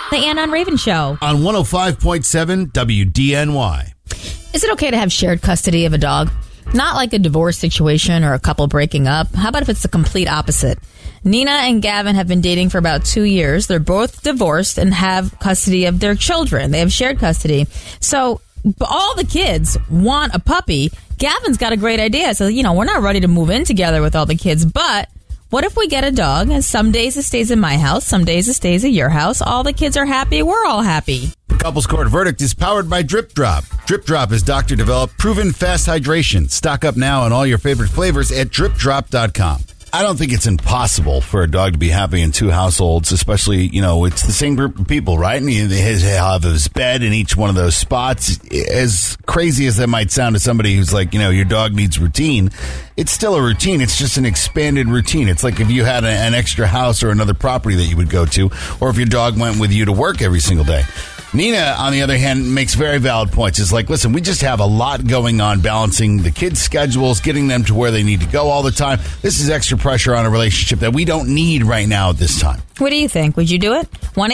The Ann on Raven Show. On 105.7 WDNY. Is it okay to have shared custody of a dog? Not like a divorce situation or a couple breaking up. How about if it's the complete opposite? Nina and Gavin have been dating for about 2 years. They're both divorced and have custody of their children. They have shared custody. So all the kids want a puppy. Gavin's got a great idea. So, we're not ready to move in together with all the kids, but what if we get a dog and some days it stays in my house, some days it stays at your house. All the kids are happy. We're all happy. The Couples Court Verdict is powered by Drip Drop. Drip Drop is doctor-developed, proven fast hydration. Stock up now on all your favorite flavors at dripdrop.com. I don't think it's impossible for a dog to be happy in two households, especially, it's the same group of people, right? And they have his bed in each one of those spots. As crazy as that might sound to somebody who's like, your dog needs routine, it's still a routine. It's just an expanded routine. It's like if you had an extra house or another property that you would go to, or if your dog went with you to work every single day. Nina, on the other hand, makes very valid points. It's like, listen, we just have a lot going on, balancing the kids' schedules, getting them to where they need to go all the time. This is extra pressure on a relationship that we don't need right now at this time. What do you think? Would you do it?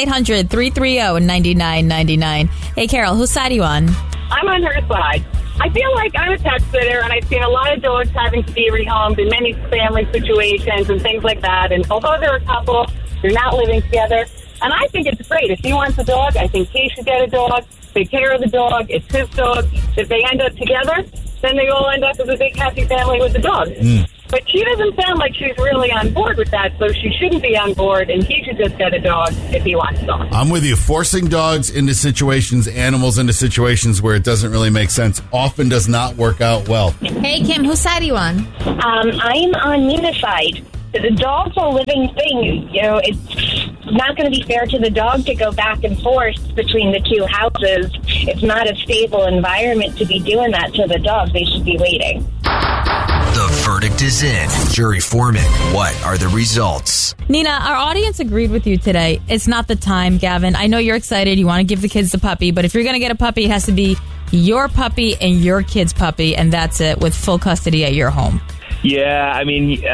1-800-330-9999. Hey, Carol, whose side are you on? I'm on her side. I feel like I'm a pet sitter, and I've seen a lot of dogs having to be rehomed in many family situations and things like that. And although they're a couple, they're not living together. And I think it's great. If he wants a dog, I think he should get a dog, take care of the dog. It's his dog. If they end up together, then they all end up as a big happy family with the dog. But she doesn't sound like she's really on board with that, so she shouldn't be on board, and he should just get a dog if he wants a dog. I'm with you. Forcing dogs into situations, animals into situations where it doesn't really make sense, often does not work out well. Hey, Kim, whose side are you on? I'm on Nina's side. The dog's a living thing. It's not going to be fair to the dog to go back and forth between the two houses. It's not a stable environment to be doing that to the dog. They should be waiting. The verdict is in. Jury foreman, what are the results? Nina, our audience agreed with you today. It's not the time, Gavin. I know you're excited. You want to give the kids the puppy, but if you're going to get a puppy, it has to be your puppy and your kid's puppy, and that's it, with full custody at your home. Yeah, I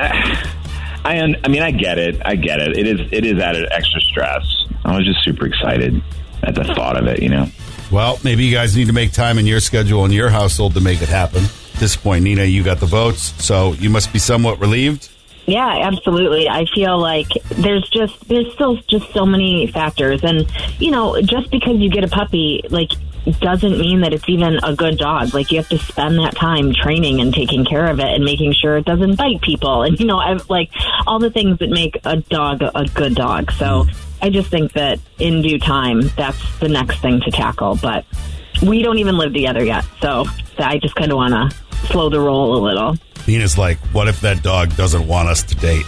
get it. It is added extra stress. I was just super excited at the thought of it, Well, maybe you guys need to make time in your schedule in your household to make it happen. At this point, Nina, you got the votes, so you must be somewhat relieved. Yeah, absolutely. I feel like there's still just so many factors. And, just because you get a puppy, doesn't mean that it's even a good dog. You have to spend that time training and taking care of it and making sure it doesn't bite people. And, all the things that make a dog a good dog. So I just think that in due time, that's the next thing to tackle. But we don't even live together yet. So I just kind of want to slow the roll a little. Nina's like, what if that dog doesn't want us to date?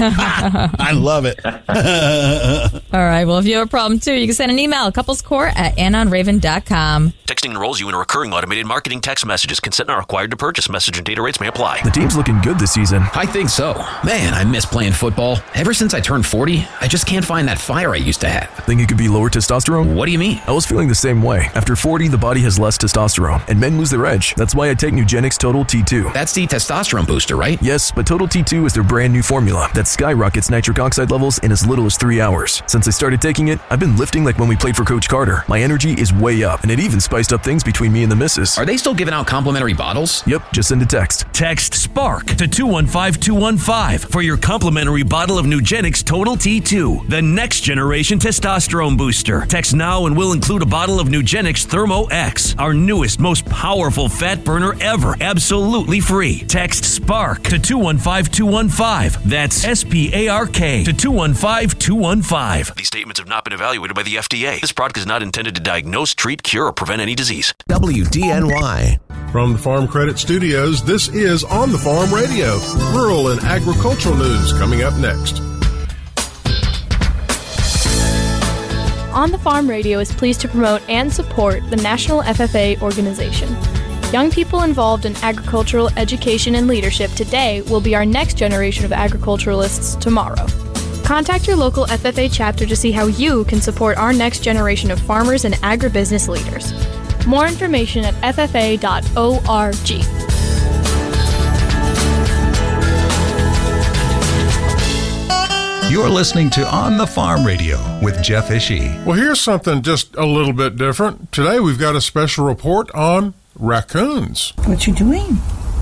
I love it. All right. Well, if you have a problem, too, you can send an email, couplescourt@annonraven.com. Texting enrolls you in a recurring automated marketing text messages. Consent not required to purchase. Message and data rates may apply. The team's looking good this season. I think so. Man, I miss playing football. Ever since I turned 40, I just can't find that fire I used to have. Think it could be lower testosterone? What do you mean? I was feeling the same way. After 40, the body has less testosterone, and men lose their edge. That's why I take Nugenix Total T2. That's the testosterone booster, right? Yes, but Total T2 is their brand new formula that skyrockets nitric oxide levels in as little as 3 hours. Since I started taking it, I've been lifting like when we played for Coach Carter. My energy is way up, and it even spiced up things between me and the missus. Are they still giving out complimentary bottles? Yep, just send a text. Text SPARK to 215215 for your complimentary bottle of Nugenix Total T2, the next generation testosterone booster. Text now and we'll include a bottle of Nugenix Thermo X, our newest, most powerful fat burner ever, absolutely free. Text SPARK to 215215. That's SPARK to 215215. These statements have not been evaluated by the FDA. This product is not intended to diagnose, treat, cure, or prevent any disease. WDNY. From the Farm Credit Studios, this is On the Farm Radio. Rural and agricultural news coming up next. On the Farm Radio is pleased to promote and support the National FFA organization. Young people involved in agricultural education and leadership today will be our next generation of agriculturalists tomorrow. Contact your local FFA chapter to see how you can support our next generation of farmers and agribusiness leaders. More information at ffa.org. You're listening to On the Farm Radio with Jeff Ishii. Well, here's something just a little bit different. Today we've got a special report on raccoons. What you doing?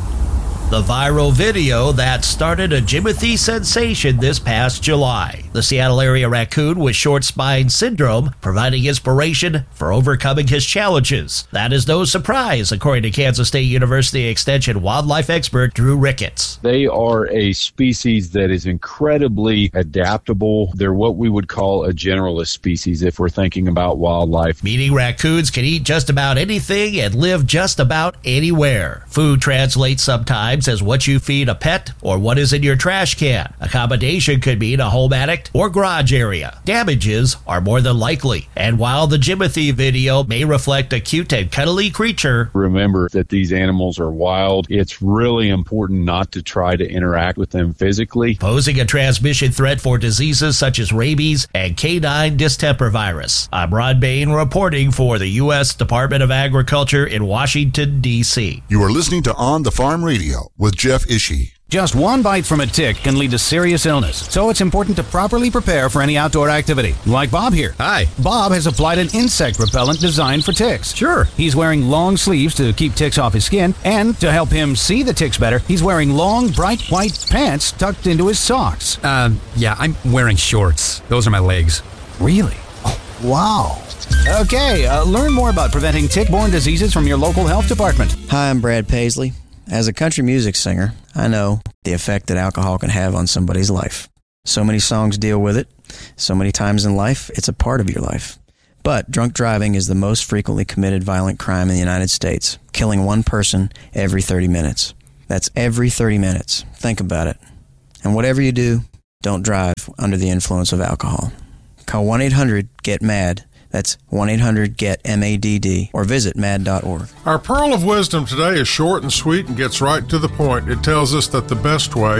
The viral video that started a Jimothy sensation this past July. The Seattle area raccoon with short spine syndrome providing inspiration for overcoming his challenges. That is no surprise, according to Kansas State University Extension wildlife expert Drew Ricketts. They are a species that is incredibly adaptable. They're what we would call a generalist species if we're thinking about wildlife. Meaning raccoons can eat just about anything and live just about anywhere. Food translates sometimes as what you feed a pet or what is in your trash can. Accommodation could mean a home attic or garage area. Damages are more than likely. And while the Jimothy video may reflect a cute and cuddly creature, remember that these animals are wild. It's really important not to try to interact with them physically. Posing a transmission threat for diseases such as rabies and canine distemper virus. I'm Ron Bain reporting for the U.S. Department of Agriculture in Washington, D.C. You are listening to On the Farm Radio with Jeff Ishii. Just one bite from a tick can lead to serious illness, so it's important to properly prepare for any outdoor activity. Like Bob here. Hi. Bob has applied an insect repellent designed for ticks. Sure. He's wearing long sleeves to keep ticks off his skin, and to help him see the ticks better, he's wearing long, bright white pants tucked into his socks. Yeah, I'm wearing shorts. Those are my legs. Really? Oh, wow. Okay, learn more about preventing tick-borne diseases from your local health department. Hi, I'm Brad Paisley. As a country music singer, I know the effect that alcohol can have on somebody's life. So many songs deal with it. So many times in life, it's a part of your life. But drunk driving is the most frequently committed violent crime in the United States, killing one person every 30 minutes. That's every 30 minutes. Think about it. And whatever you do, don't drive under the influence of alcohol. Call 1-800-GET-MAD. That's 1-800-GET-MADD or visit mad.org. Our pearl of wisdom today is short and sweet and gets right to the point. It tells us that the best way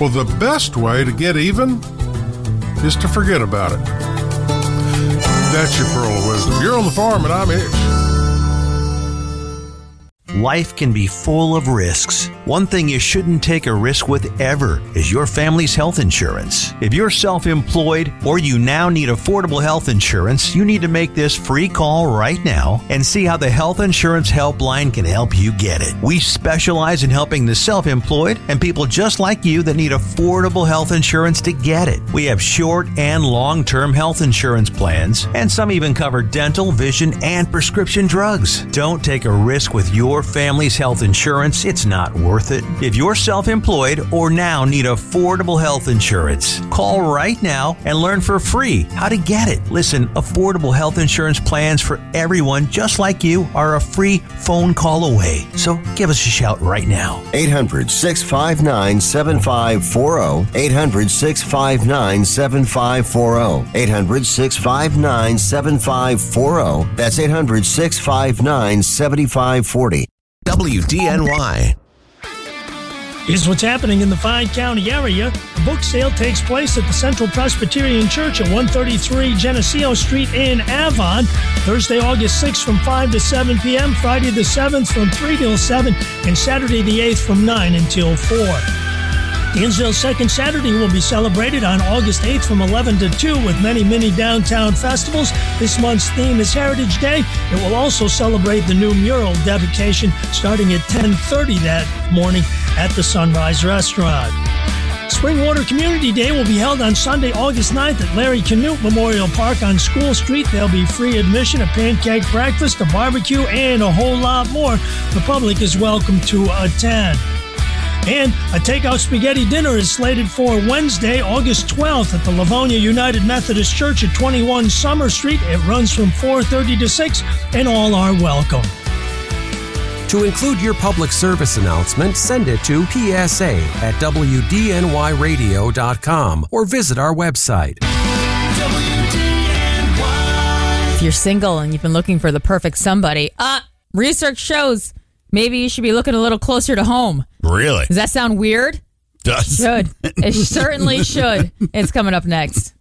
to get even is to forget about it. That's your pearl of wisdom. You're on the farm and I'm Itch. Life can be full of risks. One thing you shouldn't take a risk with ever is your family's health insurance. If you're self-employed or you now need affordable health insurance, you need to make this free call right now and see how the Health Insurance Helpline can help you get it. We specialize in helping the self-employed and people just like you that need affordable health insurance to get it. We have short and long-term health insurance plans, and some even cover dental, vision, and prescription drugs. Don't take a risk with your family's health insurance. It's not worth it. If you're self-employed or now need affordable health insurance, call right now and learn for free how to get it. Listen, affordable health insurance plans for everyone just like you are a free phone call away. So give us a shout right now. 800-659-7540. 800-659-7540. 800-659-7540. That's 800-659-7540. WDNY. Here's what's happening in the Fine County area. The book sale takes place at the Central Presbyterian Church at 133 Geneseo Street in Avon. Thursday, August 6th from 5 to 7 p.m., Friday the 7th from 3 till 7, and Saturday the 8th from 9 until 4. Gainesville's second Saturday will be celebrated on August 8th from 11 to 2 with many mini downtown festivals. This month's theme is Heritage Day. It will also celebrate the new mural dedication starting at 10:30 that morning at the Sunrise Restaurant. Springwater Community Day will be held on Sunday, August 9th at Larry Canute Memorial Park on School Street. There'll be free admission, a pancake breakfast, a barbecue, and a whole lot more. The public is welcome to attend. And a takeout spaghetti dinner is slated for Wednesday, August 12th at the Livonia United Methodist Church at 21 Summer Street. It runs from 4:30 to 6, and all are welcome. To include your public service announcement, send it to psa@wdnyradio.com or visit our website. If you're single and you've been looking for the perfect somebody, research shows maybe you should be looking a little closer to home. Really? Does that sound weird? Does. Should. It certainly should. It's coming up next.